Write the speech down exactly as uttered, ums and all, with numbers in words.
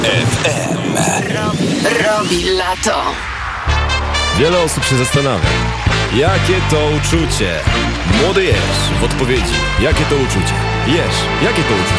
F M. Robi, robi lato. Wiele osób się zastanawia, jakie to uczucie. Młody Jesz w odpowiedzi. Jakie to uczucie? Jesz, jakie to uczucie?